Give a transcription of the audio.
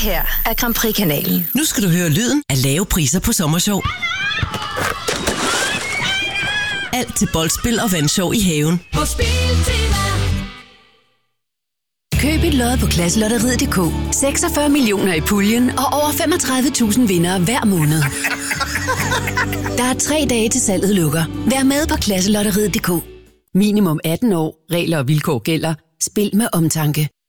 her er Grand Prix-kanalen. Nu skal du høre lyden af lave priser på sommershow. Alt til boldspil og vandshow i haven. På Spiltimer. Køb et lod på klasselotteriet.dk. 46 millioner i puljen og over 35.000 vindere hver måned. Der er 3 dage til salget lukker. Vær med på klasselotteriet.dk. Minimum 18 år. Regler og vilkår gælder. Spil med omtanke.